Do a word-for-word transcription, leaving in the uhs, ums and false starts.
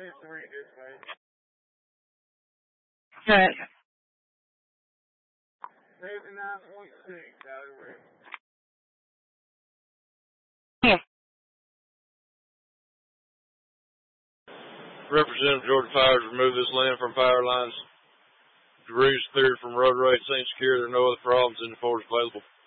Alright. seventy-nine point six out of the Yeah. Representative Georgia Powers remove this land from power lines. Degrees cleared from road rates ain't secure. There are no other problems in the force available.